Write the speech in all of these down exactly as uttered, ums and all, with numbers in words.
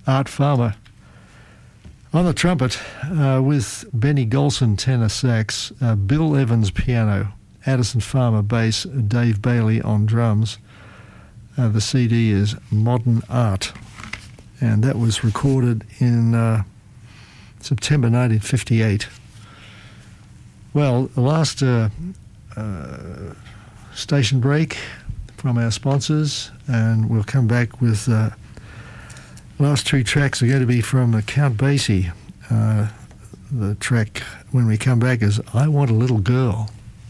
Art Farmer. On the trumpet, uh, with Benny Golson tenor sax, uh, Bill Evans piano, Addison Farmer bass, Dave Bailey on drums. Uh, the C D is Modern Art, and that was recorded in uh, September nineteen fifty-eight. Well, the last uh, uh, station break from our sponsors, and we'll come back with... Uh, last two tracks are going to be from uh, Count Basie. Uh, the track, when we come back, is I Want a Little Girl.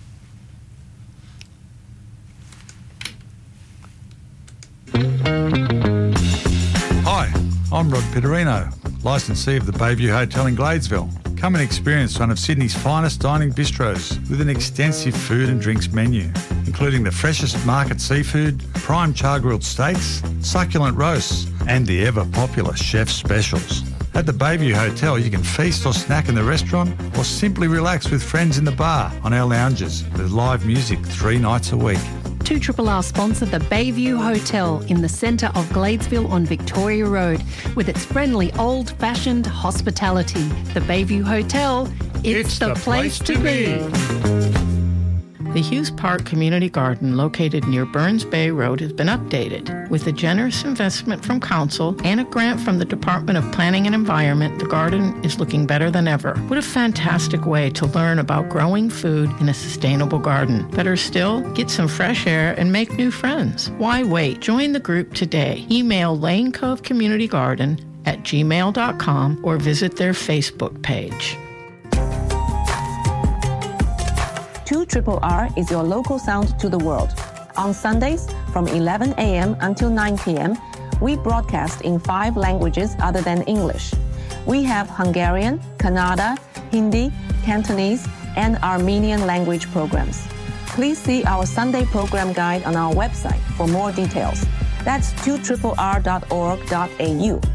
Hi, I'm Rod Pitterino, licensee of the Bayview Hotel in Gladesville. Come and experience one of Sydney's finest dining bistros with an extensive food and drinks menu, including the freshest market seafood, prime char-grilled steaks, succulent roasts, and the ever-popular chef specials. At the Bayview Hotel, you can feast or snack in the restaurant or simply relax with friends in the bar on our lounges with live music three nights a week. two R R sponsor the Bayview Hotel in the centre of Gladesville on Victoria Road with its friendly old-fashioned hospitality. The Bayview Hotel, it's, it's the, the place, place to be. be. The Hughes Park Community Garden, located near Burns Bay Road, has been updated. With a generous investment from Council and a grant from the Department of Planning and Environment, the garden is looking better than ever. What a fantastic way to learn about growing food in a sustainable garden. Better still, get some fresh air and make new friends. Why wait? Join the group today. Email Lane Cove Community Garden at gmail dot com or visit their Facebook page. two R R is your local sound to the world. On Sundays from eleven a.m. until nine p.m., we broadcast in five languages other than English. We have Hungarian, Kannada, Hindi, Cantonese, and Armenian language programs. Please see our Sunday program guide on our website for more details. That's two R R dot org dot a u.